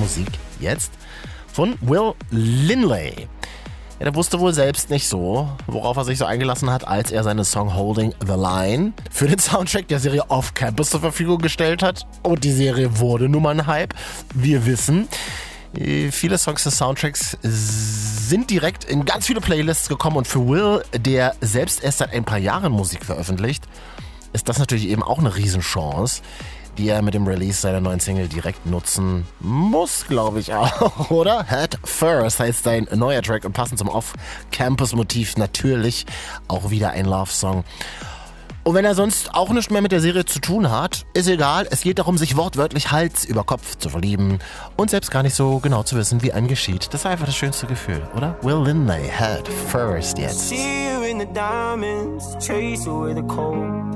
Musik jetzt von Will Linley. Ja, der wusste wohl selbst nicht so, worauf er sich so eingelassen hat, als er seine Song Holding the Line für den Soundtrack der Serie Off Campus zur Verfügung gestellt hat. Und die Serie wurde nun mal ein Hype. Wir wissen, viele Songs des Soundtracks sind direkt in ganz viele Playlists gekommen und für Will, der selbst erst seit ein paar Jahren Musik veröffentlicht, ist das natürlich eben auch eine Riesenchance, die er mit dem Release seiner neuen Single direkt nutzen muss, glaube ich auch, oder? Head First heißt sein neuer Track und passend zum Off-Campus-Motiv natürlich auch wieder ein Love-Song. Und wenn er sonst auch nichts mehr mit der Serie zu tun hat, ist egal. Es geht darum, sich wortwörtlich Hals über Kopf zu verlieben und selbst gar nicht so genau zu wissen, wie einem geschieht. Das ist einfach das schönste Gefühl, oder? Will Linley, Head First jetzt.